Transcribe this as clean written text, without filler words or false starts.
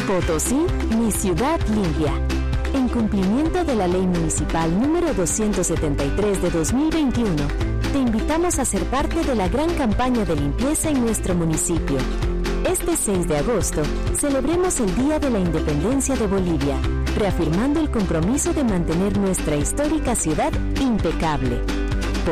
Potosí, mi ciudad limpia. En cumplimiento de la Ley Municipal número 273 de 2021, te invitamos a ser parte de la gran campaña de limpieza en nuestro municipio. Este 6 de agosto, celebremos el Día de la Independencia de Bolivia, reafirmando el compromiso de mantener nuestra histórica ciudad impecable.